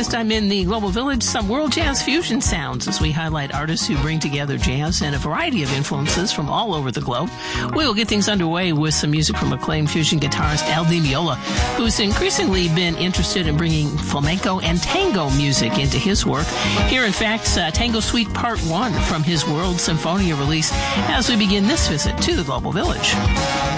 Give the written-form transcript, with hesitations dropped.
this time in the Global Village, some world jazz fusion sounds as we highlight artists who bring together jazz and a variety of influences from all over the globe. We will get things underway with some music from acclaimed fusion guitarist Al Di Meola, who's increasingly been interested in bringing flamenco and tango music into his work. Here, in fact, Tango Suite Part 1 from his World Symphonia release as we begin this visit to the Global Village.